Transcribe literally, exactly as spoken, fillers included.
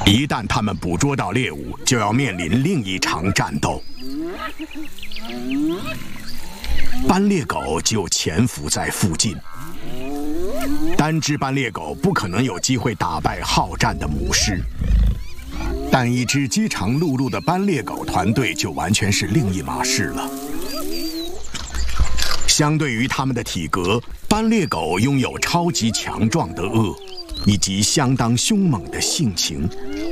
一旦他们捕捉到猎物，就要面临另一场战斗。斑鬣狗就潜伏在附近。单只斑鬣狗不可能有机会打败好战的母狮，但一支饥肠辘辘的斑鬣狗团队就完全是另一码事了。相对于它们的体格，斑鬣狗拥有超级强壮的颚，以及相当凶猛的性情。